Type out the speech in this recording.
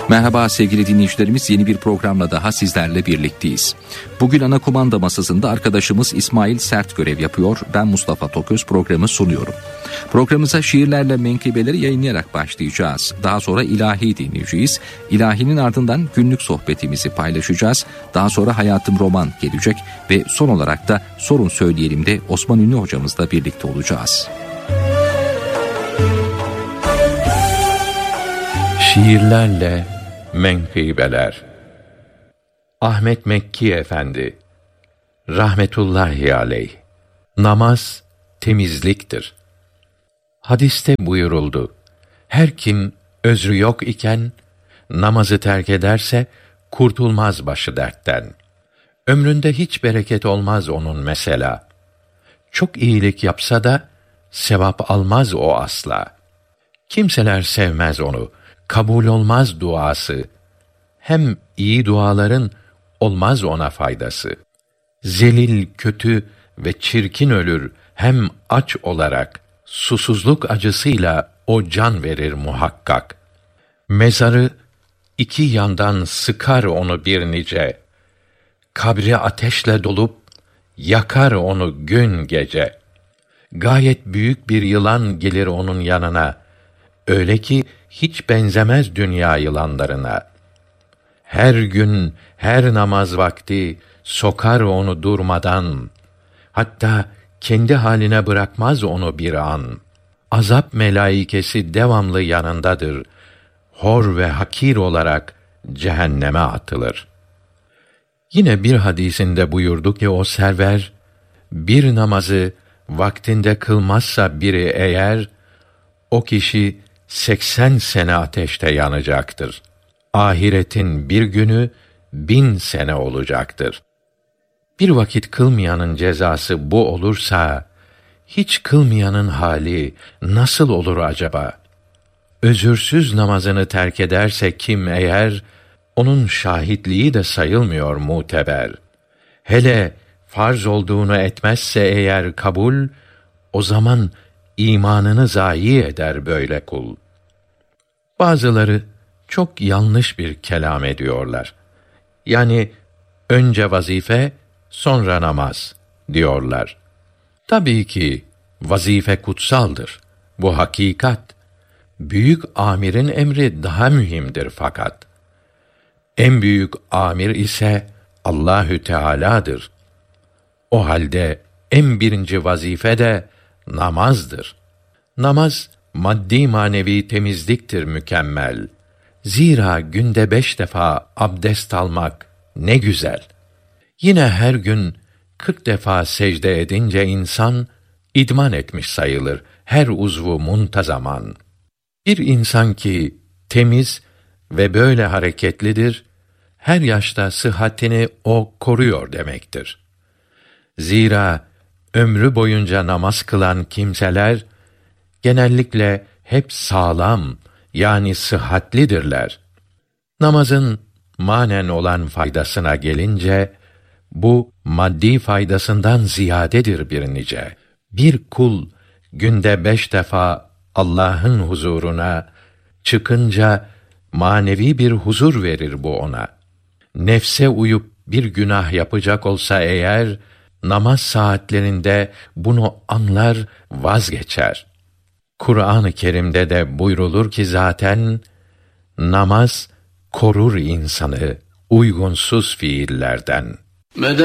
Merhaba sevgili dinleyicilerimiz, yeni bir programla daha sizlerle birlikteyiz. Bugün ana kumanda masasında arkadaşımız İsmail Sert görev yapıyor. Ben Mustafa Toköz programı sunuyorum. Programımıza şiirlerle menkıbeleri yayınlayarak başlayacağız. Daha sonra ilahi dinleyeceğiz. İlahinin ardından günlük sohbetimizi paylaşacağız. Daha sonra Hayatım Roman gelecek ve son olarak da Sorun Söyleyelim de Osman Ünlü hocamızla birlikte olacağız. Şiirlerle menkıbeler. Ahmet Mekki Efendi rahmetullahi aleyh. Namaz temizliktir. Hadiste buyuruldu: her kim özrü yok iken namazı terk ederse kurtulmaz başı dertten. Ömründe hiç bereket olmaz onun mesela. Çok iyilik yapsa da sevap almaz o asla. Kimseler sevmez onu, kabul olmaz duası. Hem iyi duaların olmaz ona faydası. Zelil, kötü ve çirkin ölür, hem aç olarak. Susuzluk acısıyla o can verir muhakkak. Mezarı iki yandan sıkar onu bir nice. Kabri ateşle dolup yakar onu gün gece. Gayet büyük bir yılan gelir onun yanına. Öyle ki hiç benzemez dünya yılanlarına. Her gün, her namaz vakti sokar onu durmadan. Hatta kendi haline bırakmaz onu bir an. Azap melaikesi devamlı yanındadır. Hor ve hakir olarak cehenneme atılır. Yine bir hadisinde buyurdu ki o server, bir namazı vaktinde kılmazsa biri eğer, o kişi 80 sene ateşte yanacaktır. Ahiretin bir günü 1000 sene olacaktır. Bir vakit kılmayanın cezası bu olursa, hiç kılmayanın hali nasıl olur acaba? Özürsüz namazını terk ederse kim eğer, onun şahitliği de sayılmıyor muteber. Hele farz olduğunu etmezse eğer kabul, o zaman imanını zayi eder böyle kul. Bazıları çok yanlış bir kelam ediyorlar. Yani önce vazife, sonra namaz diyorlar. Tabii ki vazife kutsaldır. Bu hakikat. Büyük amirin emri daha mühimdir fakat. En büyük amir ise Allahü Teala'dır. O halde en birinci vazife de namazdır. Namaz maddi manevi temizliktir mükemmel. Zira günde 5 defa abdest almak ne güzel. Yine her gün 40 defa secde edince insan idman etmiş sayılır her uzvu muntazaman. Bir insan ki temiz ve böyle hareketlidir, her yaşta sıhhatini o koruyor demektir. Zira ömrü boyunca namaz kılan kimseler genellikle hep sağlam, yani sıhhatlidirler. Namazın manen olan faydasına gelince, bu maddi faydasından ziyadedir bir nice. Bir kul günde 5 defa Allah'ın huzuruna çıkınca manevi bir huzur verir bu ona. Nefse uyup bir günah yapacak olsa eğer, namaz saatlerinde bunu anlar, vazgeçer. Kur'an-ı Kerim'de de buyrulur ki zaten, namaz korur insanı uygunsuz fiillerden.